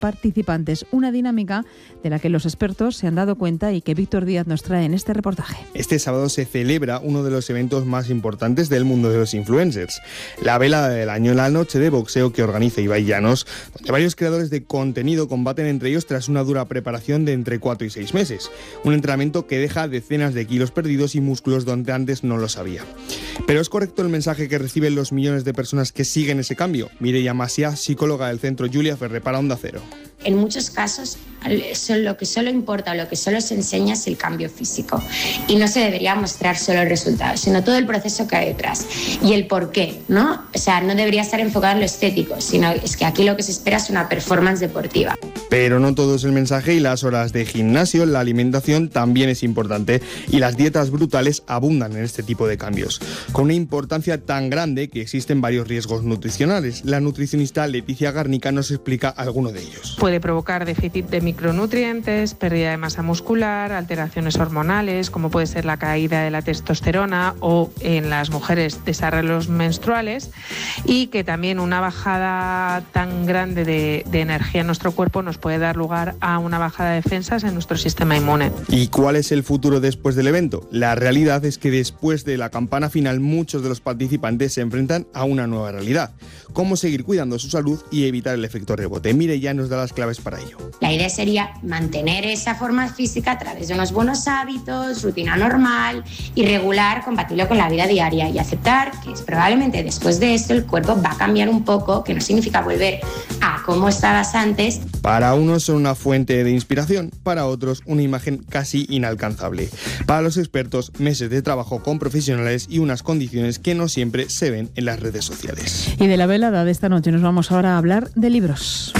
participantes. Una dinámica de la que los expertos se han dado cuenta y que Víctor Díaz nos trae en este reportaje. Este sábado se celebra uno de los eventos más importantes del mundo de los influencers, la velada del año, la noche de boxeo que organiza Ibai Llanos, donde varios creadores de contenido combaten entre ellos tras una dura preparación de entre 4 y 6 meses. Un entrenamiento que deja decenas de kilos perdidos y músculos donde antes no los había. Pero ¿es correcto el mensaje que reciben los millones de personas que siguen ese cambio? Mireia Masia, psicóloga del Centro Julia Ferrer para Onda Cero. En muchos casos, lo que solo importa o lo que solo se enseña es el cambio físico. Y no se debería mostrar solo el resultado, sino todo el proceso que hay detrás. Y el por qué, ¿no? O sea, no debería estar enfocado en lo estético, sino es que aquí lo que se espera es una performance deportiva. Pero no todo es el mensaje y las horas de gimnasio, la alimentación también es importante y las dietas brutales abundan en este tipo de cambios. Con una importancia tan grande que existen varios riesgos nutricionales. La nutricionista Leticia Garnica nos explica alguno de ellos. Puede provocar déficit de micronutrientes, pérdida de masa muscular, alteraciones hormonales, como puede ser la caída de la testosterona o en las mujeres desarreglos menstruales, y que también una bajada tan grande de energía en nuestro cuerpo nos puede dar lugar a una bajada de defensas en nuestro sistema inmune. ¿Y cuál es el futuro después del evento? La realidad es que después de la campana final muchos de los participantes se enfrentan a una nueva realidad. Cómo seguir cuidando su salud y evitar el efecto rebote. Mireia nos da las claves para ello. La idea sería mantener esa forma física a través de unos buenos hábitos, rutina normal y regular, compatible con la vida diaria, y aceptar que probablemente después de esto el cuerpo va a cambiar un poco, que no significa volver a cómo estabas antes. Para unos son una fuente de inspiración, para otros una imagen casi inalcanzable. Para los expertos, meses de trabajo con profesionales y unas condiciones que no siempre se ven en las redes sociales. Y de la velada de esta noche nos vamos ahora a hablar de libros.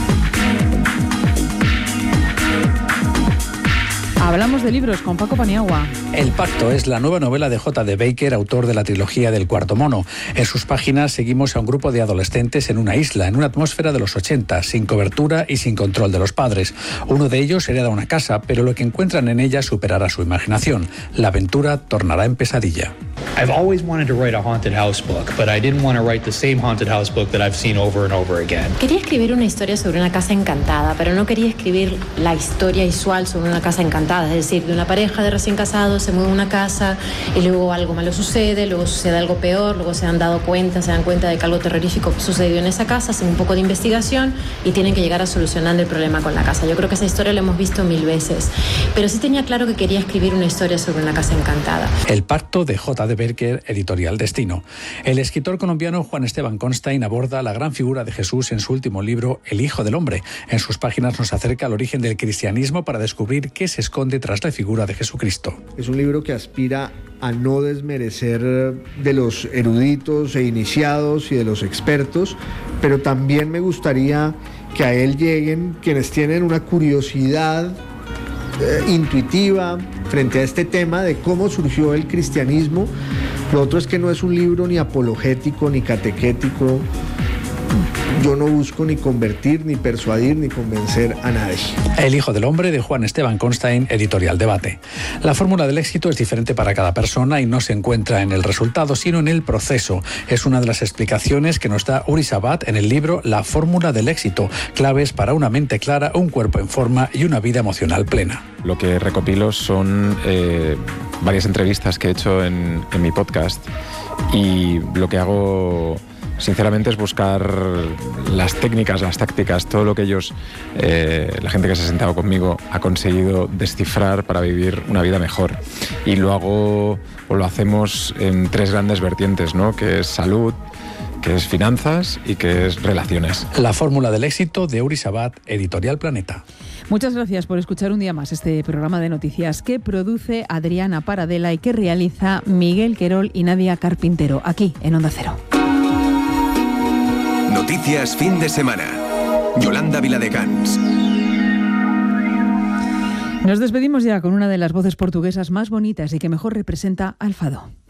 Hablamos de libros con Paco Paniagua. El Pacto es la nueva novela de J.D. Baker, autor de la trilogía del Cuarto Mono. En sus páginas seguimos a un grupo de adolescentes en una isla, en una atmósfera de los 80, sin cobertura y sin control de los padres. Uno de ellos hereda una casa, pero lo que encuentran en ella superará su imaginación. La aventura tornará en pesadilla. I've always wanted to write a haunted house book, but I didn't want to write the same haunted house book that I've seen over and over again. Quería escribir una historia sobre una casa encantada, pero no quería escribir la historia visual sobre una casa encantada, es decir, de una pareja de recién casados se mueve a una casa y luego algo malo sucede, luego sucede algo peor, luego se dan cuenta de que algo terrorífico sucedió en esa casa, hacen un poco de investigación y tienen que llegar a solucionar el problema con la casa. Yo creo que esa historia la hemos visto 1000 veces, pero sí tenía claro que quería escribir una historia sobre una casa encantada. El Pacto de J.D. Baker, editorial Destino. El escritor colombiano Juan Esteban Constaín aborda la gran figura de Jesús en su último libro, El Hijo del Hombre. En sus páginas nos acerca al origen del cristianismo para descubrir qué se esconde tras la figura de Jesucristo. Es un libro que aspira a no desmerecer de los eruditos e iniciados y de los expertos, pero también me gustaría que a él lleguen quienes tienen una curiosidad intuitiva frente a este tema de cómo surgió el cristianismo. Lo otro es que no es un libro ni apologético ni catequético. Yo no busco ni convertir, ni persuadir, ni convencer a nadie. El Hijo del Hombre, de Juan Esteban Constaín, editorial Debate. La fórmula del éxito es diferente para cada persona y no se encuentra en el resultado, sino en el proceso. Es una de las explicaciones que nos da Uri Sabat en el libro La fórmula del éxito, claves para una mente clara, un cuerpo en forma y una vida emocional plena. Lo que recopilo son varias entrevistas que he hecho en mi podcast, y lo que hago sinceramente es buscar las técnicas, las tácticas, todo lo que ellos, la gente que se ha sentado conmigo, ha conseguido descifrar para vivir una vida mejor. Y lo hago, o lo hacemos en 3 grandes vertientes, ¿no? Que es salud, que es finanzas y que es relaciones. La fórmula del éxito, de Uri Sabat, editorial Planeta. Muchas gracias por escuchar un día más este programa de noticias que produce Adriana Paradela y que realiza Miguel Querol y Nadia Carpintero, aquí en Onda Cero. Noticias fin de semana. Yolanda Viladecans. Nos despedimos ya con una de las voces portuguesas más bonitas y que mejor representa al fado.